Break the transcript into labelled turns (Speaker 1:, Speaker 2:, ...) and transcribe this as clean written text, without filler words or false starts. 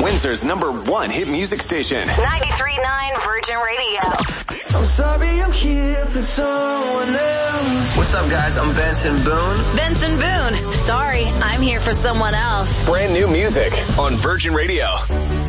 Speaker 1: Windsor's #1 hit music station.
Speaker 2: 93.9 Virgin Radio.
Speaker 3: I'm sorry I'm here for someone else.
Speaker 4: What's up, guys? I'm Benson Boone.
Speaker 2: Benson Boone. Sorry, I'm here for someone else.
Speaker 1: Brand new music on Virgin Radio.